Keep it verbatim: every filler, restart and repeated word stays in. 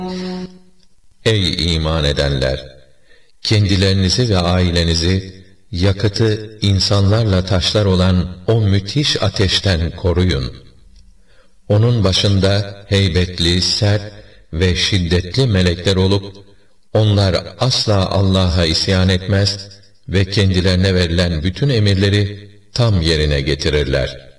Ey iman edenler! Kendilerinizi ve ailenizi yakıtı insanlarla taşlar olan o müthiş ateşten koruyun. Onun başında heybetli, sert ve şiddetli melekler olup, onlar asla Allah'a isyan etmez ve kendilerine verilen bütün emirleri tam yerine getirirler.